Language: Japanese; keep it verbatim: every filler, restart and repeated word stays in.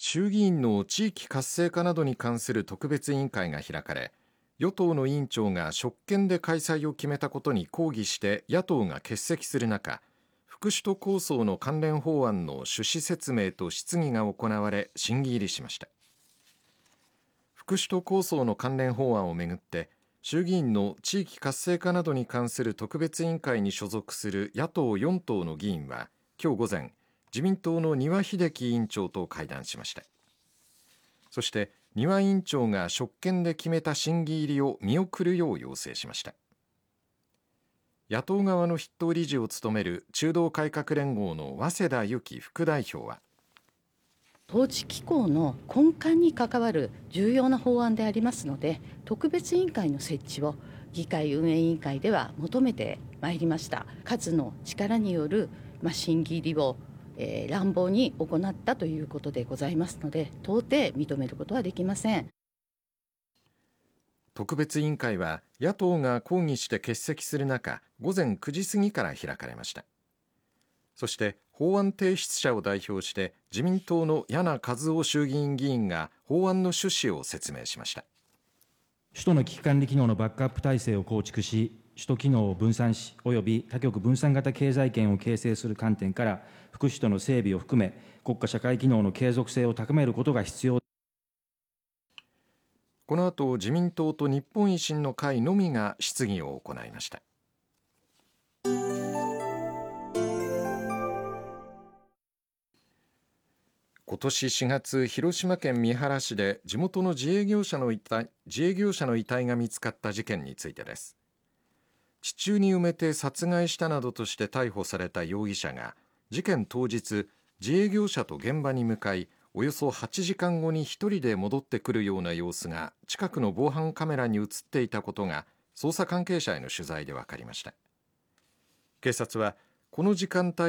衆議院の地域活性化などに関する特別委員会が開かれ、与党の委員長が職権で開催を決めたことに抗議して野党が欠席する中、福祉都構想の関連法案の趣旨説明と質疑が行われ審議入りしました。福祉都構想の関連法案をめぐって衆議院の地域活性化などに関する特別委員会に所属する野党よん党の議員は今日午前、自民党の丹羽秀樹委員長と会談しました。そして丹羽委員長が職権で決めた審議入りを見送るよう要請しました。野党側の筆頭理事を務める中道改革連合の早稲田由紀副代表は、 統治機構の根幹に関わる重要な法案でありますので、特別委員会の設置を議会運営委員会では求めてまいりました。数の力による、まあ、審議入りを、えー、乱暴に行ったということでございますので、到底認めることはできません。 特別委員会は野党が抗議して欠席する中、午前くじ過ぎから開かれました。そして法案提出者を代表して自民党の簗和生衆議院議員が法案の趣旨を説明しました。 首都の危機管理機能のバックアップ体制を構築し、首都機能を分散し、および多極分散型経済圏を形成する観点から、副首都の整備を含め、国家社会機能の継続性を高めることが必要。 この後、自民党と日本維新の会のみが質疑を行いました。今年しがつ、広島県三原市で地元の自営業者の遺体、自営業者の遺体が見つかった事件についてです。地中に埋めて殺害したなどとして逮捕された容疑者が、事件当日、自営業者と現場に向かい、およそはちじかんごに一人で戻ってくるような様子が近くの防犯カメラに映っていたことが捜査関係者への取材で分かりました。警察はこの時間帯